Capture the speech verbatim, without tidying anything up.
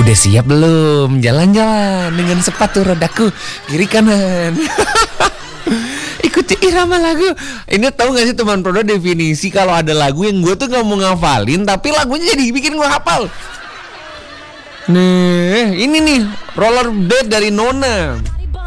Udah siap belum jalan-jalan dengan sepatu rodaku kiri kanan? Ikuti irama lagu. Ini tahu gak sih teman Prodo definisi kalau ada lagu yang gue tuh gak mau ngafalin tapi lagunya jadi bikin gue hafal. Nih, ini nih Rollerblade dari Nona.